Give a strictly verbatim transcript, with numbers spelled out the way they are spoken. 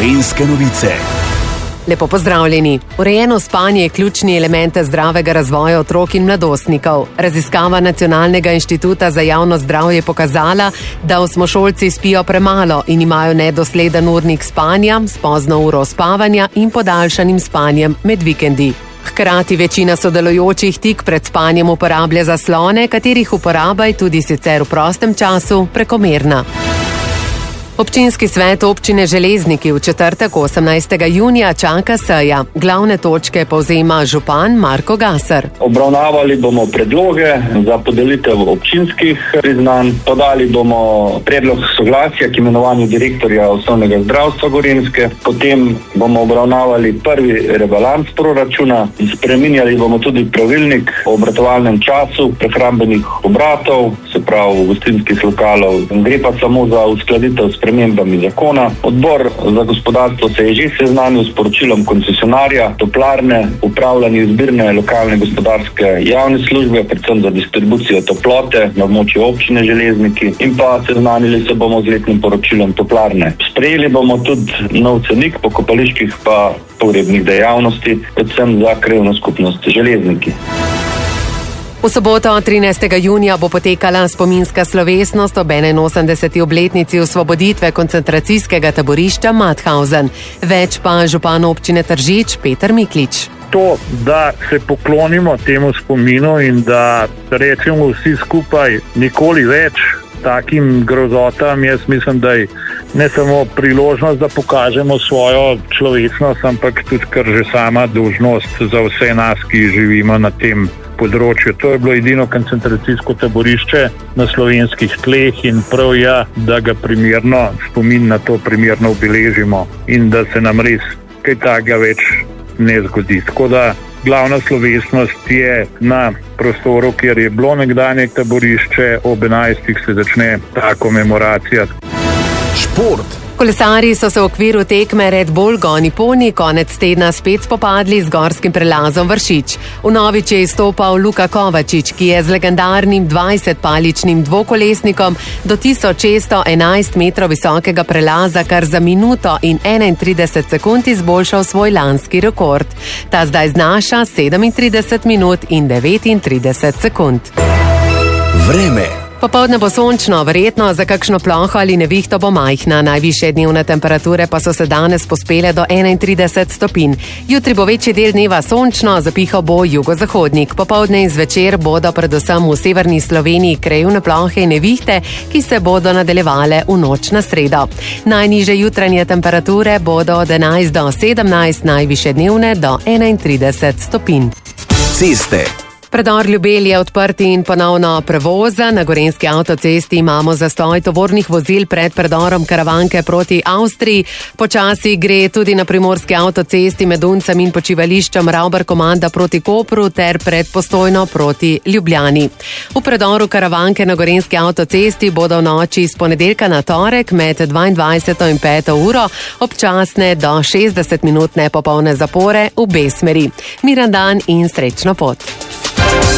Gorenjske novice. Lepo pozdravljeni. Urejeno spanje je ključni element zdravega razvoja otrok in mladostnikov. Raziskava Nacionalnega inštituta za javno zdravje je pokazala, da osmošolci spijo premalo in imajo nedosleden urnik spanja s pozno uro spavanja in podaljšanim spanjem med vikendi. Hkrati večina sodelujočih tik pred spanjem uporablja zaslone, katerih uporaba je tudi sicer v prostem času prekomerna. Občinski svet občine Železniki v četrtek osemnajstega junija čaka seja. Glavne točke povzema župan Marko Gasar. Obravnavali bomo predloge za podelitev občinskih priznanj, podali bomo predlog soglasja k imenovanju direktorja osnovnega zdravstva Gorenjske, potem bomo obravnavali prvi rebalans proračuna in spreminjali bomo tudi pravilnik o obratovalnem času prehrambenih obratov, se pravi gostinskih lokalov. Gre pa samo za uskladitev s spremembami zakona. Odbor za gospodarstvo se je že seznanil s poročilom koncesionarja toplarne, upravljanje zbirne lokalne gospodarske javne službe, predvsem za distribucijo toplote na območju občine Železniki, in pa seznanili se bomo z letnim poročilom toplarne. Sprejeli bomo tudi nov cenik pokopaliških pa pogrebnih dejavnosti, predvsem za krajevno skupnost Železniki. V soboto trinajstega junija bo potekala spominska slovesnost ob enainosemdeseti obletnici osvoboditve koncentracijskega taborišča Mauthausen. Več pa župan občine Tržič Peter Miklič. To, da se poklonimo temu spominu in da rečemo vsi skupaj nikoli več takim grozotam, jaz mislim, da je ne samo priložnost, da pokažemo svojo človečnost, ampak tudi kar že sama dolžnost za vse nas, ki živimo na tem področju. To je bilo edino koncentracijsko taborišče na slovenskih tleh in prav je, da ga primerno, spomin na to primerno obeležimo in da se nam res kaj takega več ne zgodi. Tako da glavna slovesnost je na prostoru, kjer je bilo nekdanje taborišče, ob enajstih se začne ta komemoracija. Šport. Kolesarji so se v okviru tekme Red Bull Goni Poni konec tedna spet spopadli z gorskim prelazom Vršič. Vnovič je izstopal Luka Kovačič, ki je z legendarnim dvajsetpaličnim dvokolesnikom do tisoč šeststo enajst metrov visokega prelaza kar za minuto in enaintrideset sekund izboljšal svoj lanski rekord. Ta zdaj znaša sedemintrideset minut in devetintrideset sekund. Vreme. Popoldne bo sončno, verjetno za kakšno ploho ali nevihto bo majhna. Najvišje dnevne temperature pa so se danes pospele do enaintrideset stopinj. Jutri bo večji del dneva sončno, zapihal bo jugozahodnik. Popoldne in zvečer bodo predvsem v severni Sloveniji krajevne plohe in nevihte, ki se bodo nadaljevale v noč na sredo. Najnižje jutranje temperature bodo od enajst do sedemnajst, najvišje dnevne do enaintrideset stopinj. Ceste. Predor Ljubelj je odprt in ponovno prevoza. Na gorenjski avtocesti imamo zastoj tovornih vozil pred predorom Karavanke proti Avstriji. Počasi gre tudi na primorski avtocesti med Uncem in počivališčem Ravbar-Komanda proti Kopru ter pred Postojno proti Ljubljani. V predoru Karavanke na gorenjski avtocesti bodo v noči iz ponedeljka na torek med dvaindvajseto in peto uro občasne do šestdeset minutne popolne zapore v obe smeri. Miran dan in srečno pot.